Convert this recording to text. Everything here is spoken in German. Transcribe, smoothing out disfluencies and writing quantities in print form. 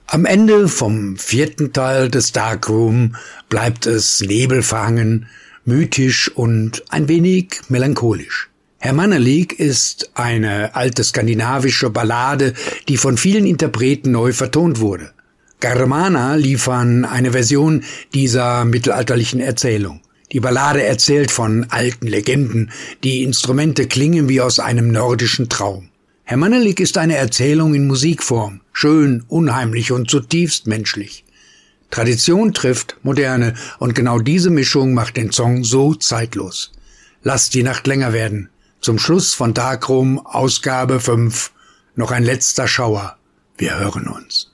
Am Ende vom 4. Teil des Darkroom bleibt es nebelverhangen, mythisch und ein wenig melancholisch. Herr Mannerlig ist eine alte skandinavische Ballade, die von vielen Interpreten neu vertont wurde. Germana liefern eine Version dieser mittelalterlichen Erzählung. Die Ballade erzählt von alten Legenden, die Instrumente klingen wie aus einem nordischen Traum. Herr Mannerlig ist eine Erzählung in Musikform, schön, unheimlich und zutiefst menschlich. Tradition trifft Moderne und genau diese Mischung macht den Song so zeitlos. Lasst die Nacht länger werden. Zum Schluss von Darkroom, Ausgabe 5, noch ein letzter Schauer. Wir hören uns.